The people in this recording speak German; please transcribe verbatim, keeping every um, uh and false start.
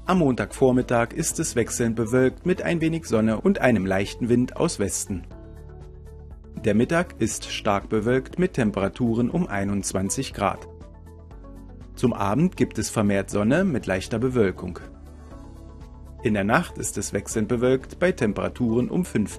Am Montagvormittag ist es wechselnd bewölkt mit ein wenig Sonne und einem leichten Wind aus Westen. Der Mittag ist stark bewölkt mit Temperaturen um einundzwanzig Grad. Zum Abend gibt es vermehrt Sonne mit leichter Bewölkung. In der Nacht ist es wechselnd bewölkt bei Temperaturen um fünf